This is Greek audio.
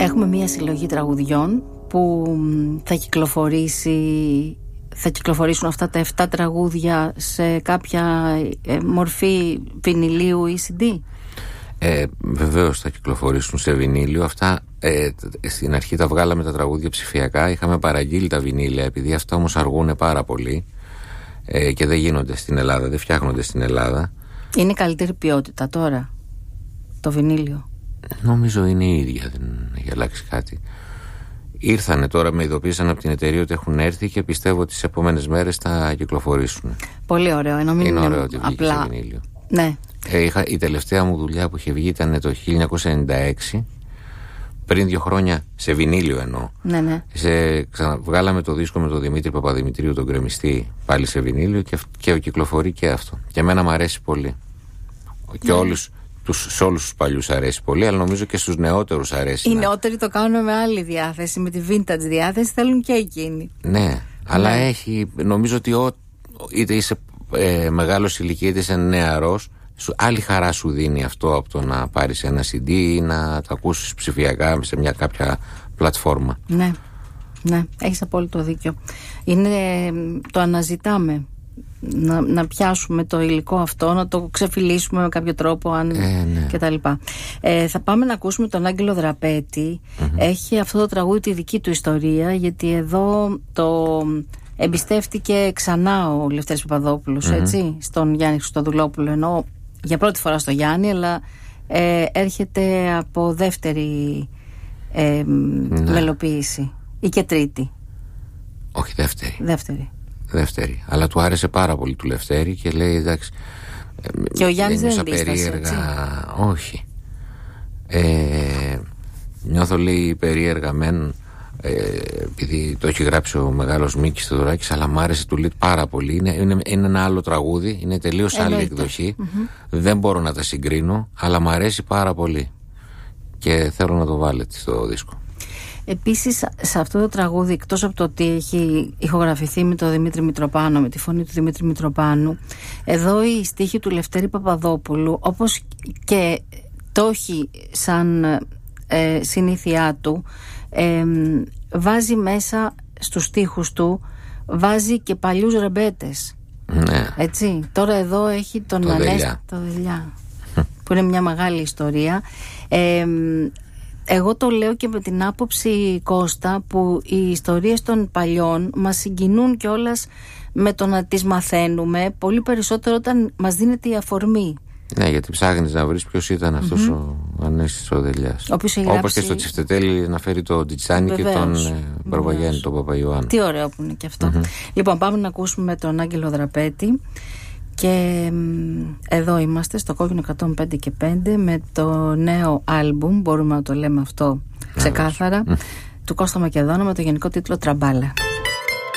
Έχουμε μία συλλογή τραγουδιών που θα κυκλοφορήσουν αυτά τα 7 τραγούδια σε κάποια μορφή βινιλίου ή CD. Βεβαίως θα κυκλοφορήσουν σε βινίλιο. Αυτά στην αρχή τα βγάλαμε τα τραγούδια ψηφιακά. Είχαμε παραγγείλει τα βινίλια, επειδή αυτά όμως αργούν πάρα πολύ και δεν γίνονται στην Ελλάδα, δεν φτιάχνονται στην Ελλάδα. Είναι καλύτερη ποιότητα τώρα το βινίλιο? Νομίζω είναι η ίδια, δεν έχει αλλάξει κάτι. Ήρθανε τώρα, με ειδοποίησαν από την εταιρεία ότι έχουν έρθει και πιστεύω ότι τις επόμενες μέρες θα κυκλοφορήσουν. Πολύ ωραίο, είναι ωραίο ότι βγήκε σε βινίλιο. Ναι. Η τελευταία μου δουλειά που είχε βγει ήταν το 1996, πριν 2 χρόνια, σε βινίλιο εννοώ. Ναι. Βγάλαμε το δίσκο με τον Δημήτρη Παπαδημητρίου, τον κρεμιστή, πάλι σε βινίλιο, και κυκλοφορεί και αυτό. Και εμένα μου αρέσει πολύ. Και σε όλους τους παλιούς αρέσει πολύ, αλλά νομίζω και στους νεότερους αρέσει. Οι νεότεροι το κάνουν με άλλη διάθεση, με τη vintage διάθεση, θέλουν και εκείνοι. Ναι, αλλά έχει, νομίζω ότι είτε είσαι μεγάλος ηλικία είτε είσαι νεαρός, άλλη χαρά σου δίνει αυτό από το να πάρεις ένα CD ή να το ακούσεις ψηφιακά σε μια κάποια πλατφόρμα. Ναι, έχεις απόλυτο δίκιο. Το αναζητάμε. Να πιάσουμε το υλικό αυτό, να το ξεφυλίσουμε με κάποιο τρόπο, ναι. κτλ. Θα πάμε να ακούσουμε τον Άγγελο Δραπέτη. Έχει αυτό το τραγούδι τη δική του ιστορία, γιατί εδώ το εμπιστεύτηκε ξανά ο Λευτέρης Παπαδόπουλος, έτσι, στον Γιάννη Χριστοδουλόπουλο, ενώ για πρώτη φορά στο Γιάννη, αλλά έρχεται από δεύτερη μελοποίηση, ή και τρίτη? Όχι, δεύτερη. Αλλά του άρεσε πάρα πολύ του Λευτέρη και λέει εντάξει. Και ο Γιάννης δεν δίστασε, έτσι? Όχι. Νιώθω, λέει, περίεργα επειδή το έχει γράψει ο μεγάλος Μίκης Θεοδωράκης, αλλά μου άρεσε, του λέει, πάρα πολύ. Είναι ένα άλλο τραγούδι, είναι τελείως άλλη εκδοχή. Δεν μπορώ να τα συγκρίνω, αλλά μου αρέσει πάρα πολύ και θέλω να το βάλετε στο δίσκο. Επίσης, σε αυτό το τραγούδι, εκτός από το ότι έχει ηχογραφηθεί με τον Δημήτρη Μητροπάνο, με τη φωνή του Δημήτρη Μητροπάνου, εδώ η στίχη του Λευτέρη Παπαδόπουλου, όπως και το έχει σαν συνήθειά του, βάζει μέσα στους στίχους του, βάζει και παλιούς ρεμπέτες. Ναι. Έτσι. Τώρα εδώ έχει τον Ανέστη το Δελιά, που είναι μια μεγάλη ιστορία. Εγώ το λέω και με την άποψη, Κώστα, που οι ιστορίες των παλιών μας συγκινούν κιόλας με το να τις μαθαίνουμε πολύ περισσότερο όταν μας δίνεται η αφορμή. Ναι, γιατί ψάχνεις να βρεις ποιος ήταν αυτός ο Ανέστης ο Δελιάς. Όπως και στο Τσιφτετέλη να φέρει τον Τιτσάνι και τον Μπαρβαγιάννη, τον Παπαϊωάννη. Τι ωραίο που είναι και αυτό. Λοιπόν, πάμε να ακούσουμε τον Άγγελο Δραπέτη. Και εδώ είμαστε στο Κόκκινο 105,5 με το νέο άλμπουμ, μπορούμε να το λέμε αυτό ξεκάθαρα, του Κώστα Μακεδόνα, με το γενικό τίτλο Τραμπάλα.